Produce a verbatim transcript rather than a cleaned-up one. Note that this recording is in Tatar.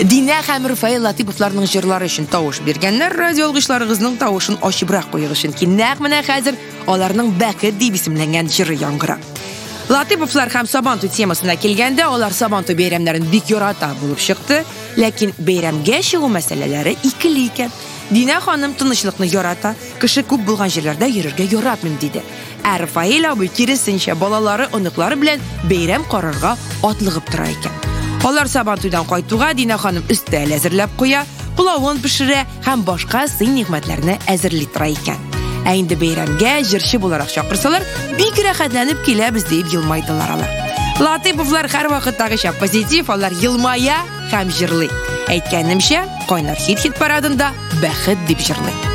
Динә һәм Рафаил Латиповларның җырлары өчен тавыш биргәннәр, радио алгычларыгызның тавышын ачыбрак куйгыз өчен ки, нәкъ менә хәзер аларның Бәхет дип исемләнгән җыры яңгыра. Латиповлар һәм Сабантуй темасына килгәндә, алар Сабантуй бәйрәмнәрен бик ярата булып чыкты, ләкин бәйрәмгә чыгу мәсьәләләре икеле икән. Динә ханым тынычлыкны ярата, кеше күп булган җирләрдә йөрергә яратмыйм диде. Ә Рафаил абый киресенчә балалары, оныклары белән бәйрәм карарга атлыгып тора икән. Алар Сабантуйдан кайтуга Динә ханым өстәл әзерләп куя, пылавын пешерә һәм башка сый-нигъмәтләрне әзерли тора икән. Ә инде бәйрәмгә җырчы буларак чакырсалар, бик рәхәтләнеп киләбез дип елмайдылар алар. Латиповлар һәрвакыттагыча позитив, алар елмая һәм җырлый. Әйткәнемчә, кайнар хит-хит парадында Бәхет дип җырлый.